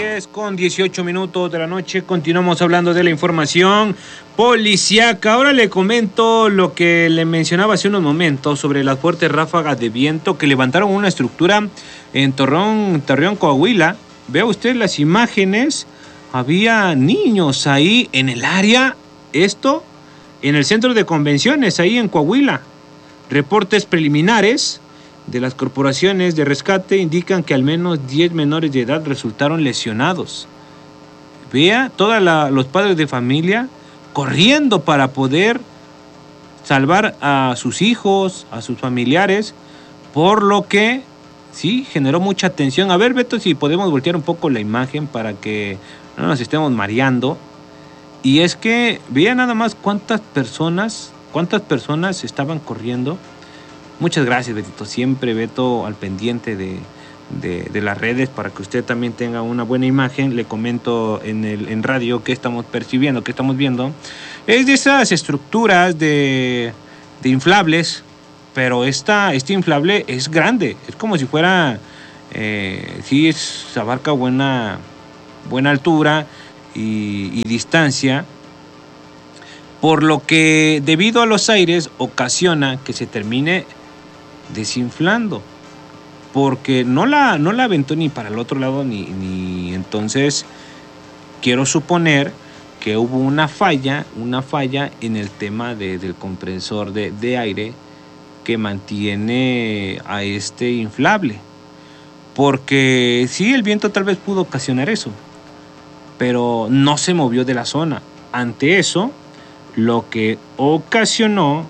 10:18 de la noche, continuamos hablando de la información policíaca. Ahora le comento lo que le mencionaba hace unos momentos sobre las fuertes ráfagas de viento que levantaron una estructura en Torreón, Coahuila. Vea usted las imágenes, había niños ahí en el área, esto en el centro de convenciones, ahí en Coahuila. Reportes preliminares de las corporaciones de rescate indican que al menos 10 menores de edad resultaron lesionados. Vea, todos los padres de familia corriendo para poder salvar a sus hijos, a sus familiares, por lo que sí generó mucha atención. A ver, Beto, si podemos voltear un poco la imagen para que no nos estemos mareando. Y es que vea nada más cuántas personas estaban corriendo. Muchas gracias, Betito. Siempre, Beto, al pendiente de las redes para que usted también tenga una buena imagen. Le comento en radio qué estamos percibiendo, qué estamos viendo. Es de esas estructuras de inflables, pero este inflable es grande. Es como si fuera, sí, abarca buena altura y distancia. Por lo que, debido a los aires, ocasiona que se termine desinflando, porque no la aventó ni para el otro lado ni entonces quiero suponer que hubo una falla en el tema del compresor de aire que mantiene a este inflable, porque sí, el viento tal vez pudo ocasionar eso, pero no se movió de la zona. Ante eso, lo que ocasionó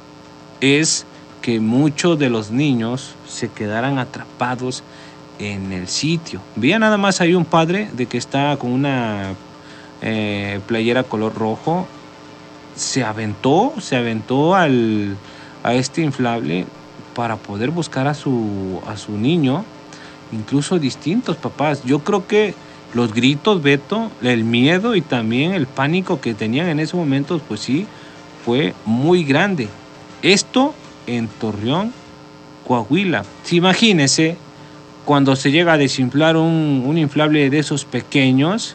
es que muchos de los niños se quedaran atrapados en el sitio. Veía nada más ahí un padre de que está con una playera color rojo. Se aventó a este inflable para poder buscar a su niño. Incluso distintos papás. Yo creo que los gritos, Beto, el miedo y también el pánico que tenían en ese momento, pues sí, fue muy grande. Esto en Torreón, Coahuila. Sí, imagínese cuando se llega a desinflar un inflable de esos pequeños,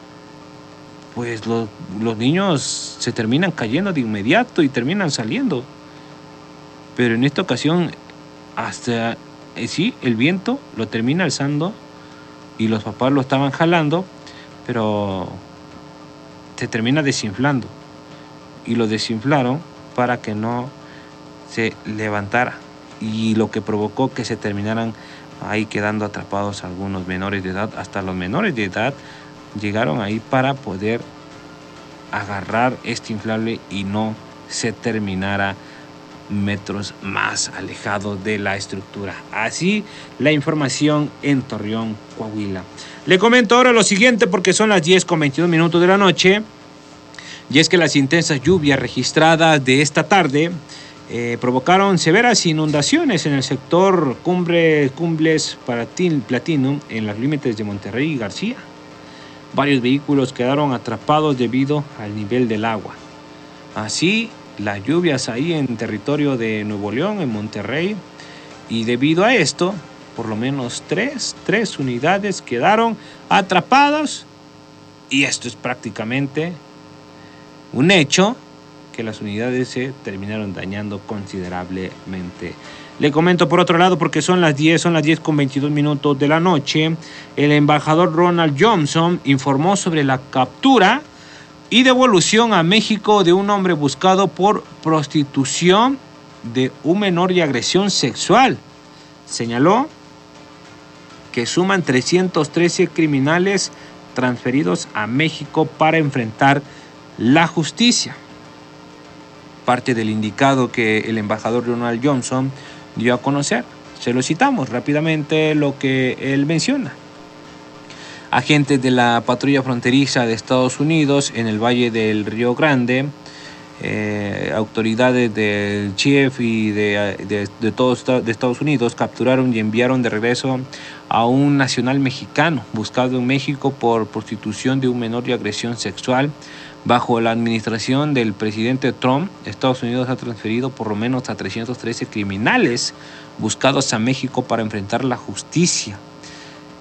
pues los niños se terminan cayendo de inmediato y terminan saliendo. Pero en esta ocasión, hasta sí, el viento lo termina alzando y los papás lo estaban jalando, pero se termina desinflando. Y lo desinflaron para que no se levantara, y lo que provocó que se terminaran ahí quedando atrapados algunos menores de edad. Hasta los menores de edad llegaron ahí para poder agarrar este inflable y no se terminara metros más alejado de la estructura. Así la información en Torreón, Coahuila. Le comento ahora lo siguiente, porque son las 10:22 de la noche, y es que las intensas lluvias registradas de esta tarde provocaron severas inundaciones en el sector Cumbres Platino, en los límites de Monterrey y García. Varios vehículos quedaron atrapados debido al nivel del agua. Así, las lluvias ahí en territorio de Nuevo León, en Monterrey, y debido a esto, por lo menos tres unidades quedaron atrapadas, y esto es prácticamente un hecho, que las unidades se terminaron dañando considerablemente. Le comento por otro lado, porque son las 10:22 de la noche, el embajador Ronald Johnson informó sobre la captura y devolución a México de un hombre buscado por prostitución de un menor y agresión sexual. Señaló que suman 313 criminales transferidos a México para enfrentar la justicia. Parte del indicado que el embajador Ronald Johnson dio a conocer. Se lo citamos rápidamente lo que él menciona. Agentes de la patrulla fronteriza de Estados Unidos en el Valle del Río Grande, autoridades del CHIEF y de Estados Unidos capturaron y enviaron de regreso a un nacional mexicano buscado en México por prostitución de un menor y agresión sexual. Bajo la administración del presidente Trump, Estados Unidos ha transferido por lo menos a 313 criminales buscados a México para enfrentar la justicia.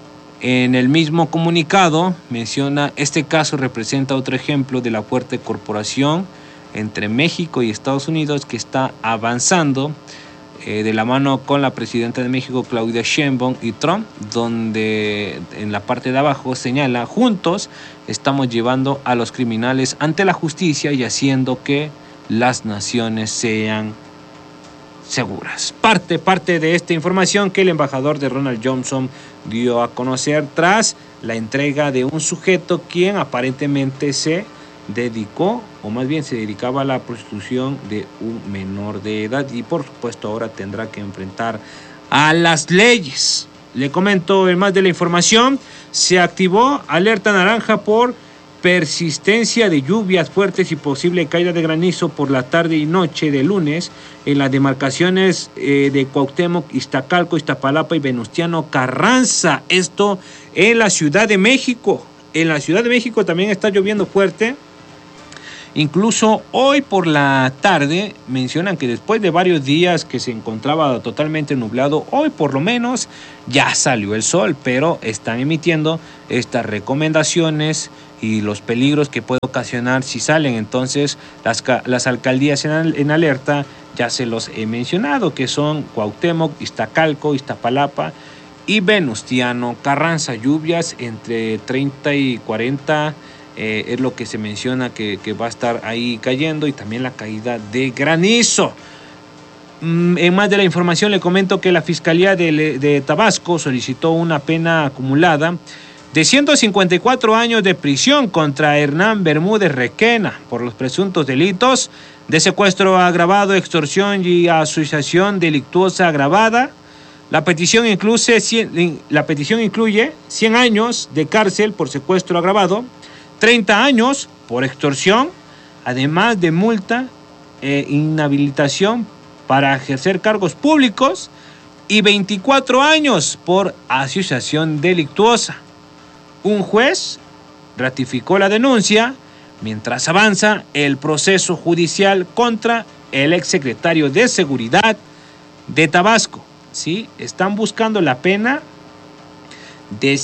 En el mismo comunicado menciona, este caso representa otro ejemplo de la fuerte corporación entre México y Estados Unidos que está avanzando de la mano con la presidenta de México, Claudia Sheinbaum, y Trump, donde en la parte de abajo señala, juntos estamos llevando a los criminales ante la justicia y haciendo que las naciones sean seguras. Parte de esta información que el embajador de Ronald Johnson dio a conocer tras la entrega de un sujeto quien aparentemente se dedicó, o más bien se dedicaba a la prostitución de un menor de edad, y por supuesto ahora tendrá que enfrentar a las leyes. Le comento en más de la información, se activó alerta naranja por persistencia de lluvias fuertes y posible caída de granizo por la tarde y noche de lunes en las demarcaciones de Cuauhtémoc, Iztacalco, Iztapalapa y Venustiano Carranza. Esto en la Ciudad de México. En la Ciudad de México también está lloviendo fuerte. Incluso hoy por la tarde mencionan que después de varios días que se encontraba totalmente nublado, hoy por lo menos ya salió el sol, pero están emitiendo estas recomendaciones y los peligros que puede ocasionar si salen. Entonces las alcaldías en alerta ya se los he mencionado, que son Cuauhtémoc, Iztacalco, Iztapalapa y Venustiano Carranza. Lluvias entre 30 y 40 es lo que se menciona que va a estar ahí cayendo, y también la caída de granizo. En más de la información le comento que la Fiscalía de Tabasco solicitó una pena acumulada de 154 años de prisión contra Hernán Bermúdez Requena por los presuntos delitos de secuestro agravado, extorsión y asociación delictuosa agravada. La petición incluye 100 años de cárcel por secuestro agravado, 30 años por extorsión, además de multa e inhabilitación para ejercer cargos públicos, y 24 años por asociación delictuosa. Un juez ratificó la denuncia mientras avanza el proceso judicial contra el exsecretario de Seguridad de Tabasco. ¿Sí? Están buscando la pena de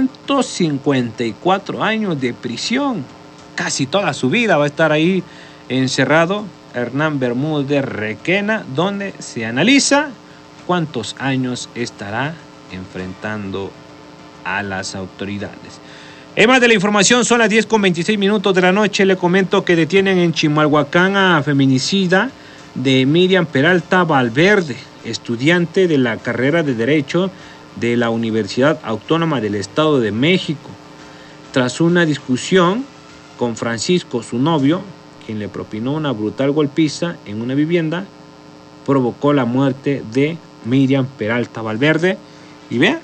154 años de prisión. Casi toda su vida va a estar ahí encerrado Hernán Bermúdez Requena, donde se analiza cuántos años estará enfrentando a las autoridades. En más de la información, son las 10:26 de la noche. Le comento que detienen en Chimalhuacán a feminicida de Miriam Peralta Valverde, estudiante de la carrera de Derecho de la Universidad Autónoma del Estado de México. Tras una discusión con Francisco, su novio, quien le propinó una brutal golpiza en una vivienda, provocó la muerte de Miriam Peralta Valverde. Y vean,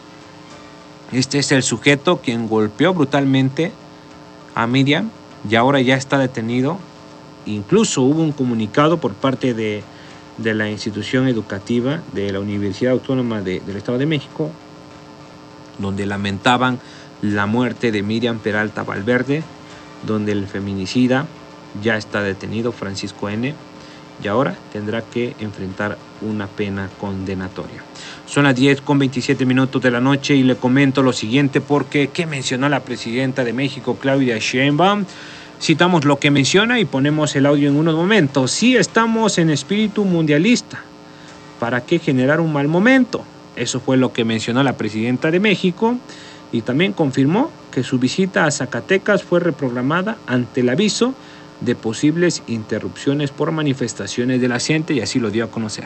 este es el sujeto quien golpeó brutalmente a Miriam y ahora ya está detenido. Incluso hubo un comunicado por parte de la institución educativa de la Universidad Autónoma del Estado de México, donde lamentaban la muerte de Miriam Peralta Valverde, donde el feminicida ya está detenido, Francisco N., y ahora tendrá que enfrentar una pena condenatoria. Son las 10:27 de la noche y le comento lo siguiente porque ¿qué mencionó la presidenta de México, Claudia Sheinbaum? Citamos lo que menciona y ponemos el audio en unos momentos. Sí, estamos en espíritu mundialista. ¿Para qué generar un mal momento? Eso fue lo que mencionó la presidenta de México, y también confirmó que su visita a Zacatecas fue reprogramada ante el aviso de posibles interrupciones por manifestaciones de la gente, y así lo dio a conocer.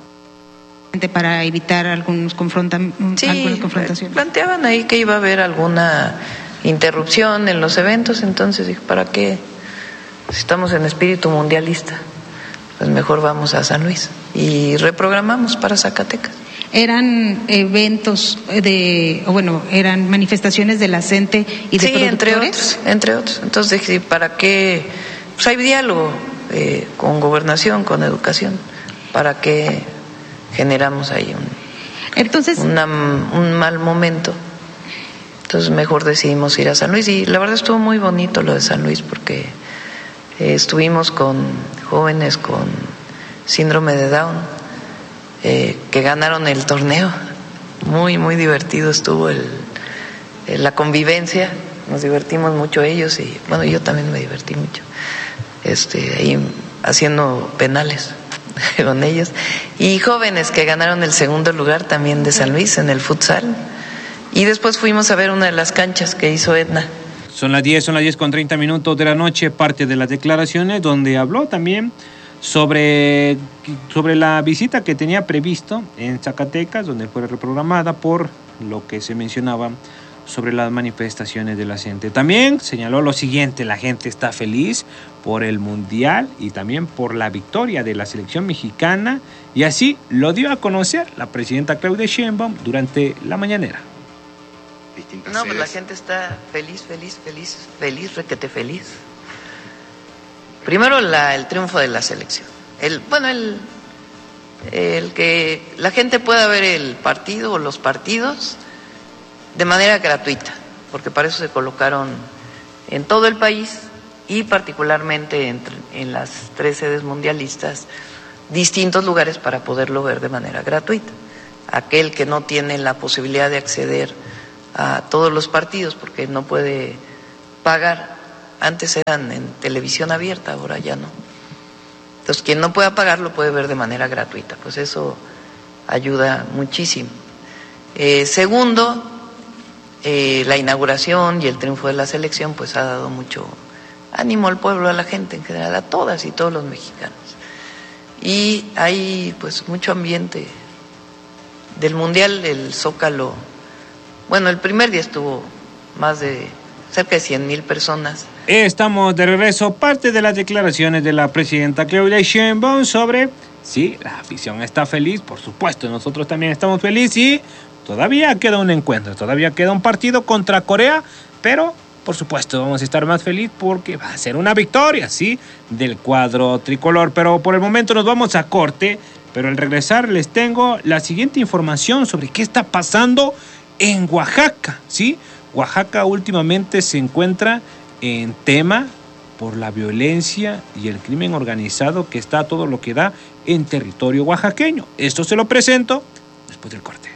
Para evitar algunas confrontaciones. Planteaban ahí que iba a haber alguna interrupción en los eventos, entonces dije, ¿para qué? Si estamos en espíritu mundialista, pues mejor vamos a San Luis y reprogramamos para Zacatecas. ¿Eran eventos eran manifestaciones de la gente y de productores? Entre otros. Entonces dije, ¿para qué? Pues hay diálogo con gobernación, con educación, ¿para qué generamos ahí un mal momento? Entonces mejor decidimos ir a San Luis, y la verdad estuvo muy bonito lo de San Luis porque estuvimos con jóvenes con síndrome de Down que ganaron el torneo. Muy, muy divertido estuvo la convivencia, nos divertimos mucho ellos y bueno, yo también me divertí mucho ahí haciendo penales con ellos, y jóvenes que ganaron el segundo lugar también de San Luis en el futsal, y después fuimos a ver una de las canchas que hizo Edna. Son las 10:30 de la noche, parte de las declaraciones donde habló también sobre la visita que tenía previsto en Zacatecas, donde fue reprogramada por lo que se mencionaba sobre las manifestaciones de la gente. También señaló lo siguiente: la gente está feliz por el Mundial y también por la victoria de la selección mexicana, y así lo dio a conocer la presidenta Claudia Sheinbaum durante la mañanera. No, pues la gente está feliz, requete feliz. Primero el triunfo de la selección. El que la gente pueda ver el partido o los partidos de manera gratuita, porque para eso se colocaron en todo el país y particularmente en las 3 sedes mundialistas distintos lugares para poderlo ver de manera gratuita. Aquel que no tiene la posibilidad de acceder a todos los partidos porque no puede pagar, antes eran en televisión abierta, ahora ya no. Entonces quien no pueda pagar lo puede ver de manera gratuita, pues eso ayuda muchísimo. Segundo, la inauguración y el triunfo de la selección pues ha dado mucho ánimo al pueblo, a la gente en general, a todas y todos los mexicanos. Y hay pues mucho ambiente del Mundial, el Zócalo. Bueno, el primer día estuvo cerca de 100,000 personas. Estamos de regreso, parte de las declaraciones de la presidenta Claudia Sheinbaum sobre, sí, la afición está feliz, por supuesto, nosotros también estamos felices y todavía queda un encuentro, todavía queda un partido contra Corea, pero por supuesto vamos a estar más felices porque va a ser una victoria, sí, del cuadro tricolor. Pero por el momento nos vamos a corte, pero al regresar les tengo la siguiente información sobre qué está pasando en Oaxaca, ¿sí? Oaxaca últimamente se encuentra en tema por la violencia y el crimen organizado que está a todo lo que da en territorio oaxaqueño. Esto se lo presento después del corte.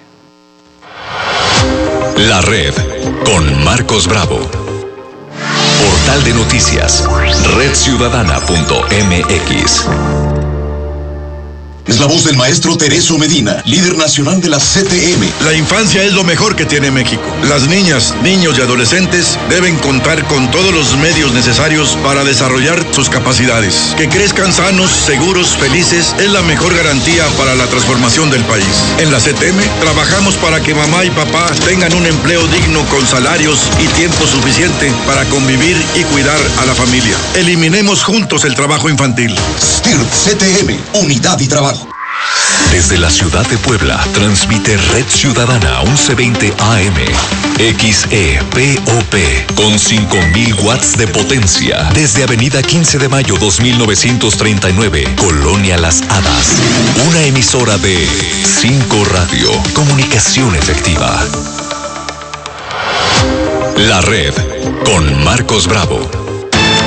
La Red con Marcos Bravo. Portal de noticias, redciudadana.mx. Es la voz del maestro Tereso Medina, líder nacional de la CTM. La infancia es lo mejor que tiene México. Las niñas, niños y adolescentes deben contar con todos los medios necesarios para desarrollar sus capacidades. Que crezcan sanos, seguros, felices es la mejor garantía para la transformación del país. En la CTM trabajamos para que mamá y papá tengan un empleo digno con salarios y tiempo suficiente para convivir y cuidar a la familia. Eliminemos juntos el trabajo infantil. STIRT CTM, unidad y trabajo. Desde la ciudad de Puebla, transmite Red Ciudadana 1120 AM, XEPOP, con 5,000 watts de potencia. Desde Avenida 15 de Mayo 2939, Colonia Las Hadas. Una emisora de 5 Radio, comunicación efectiva. La Red, con Marcos Bravo.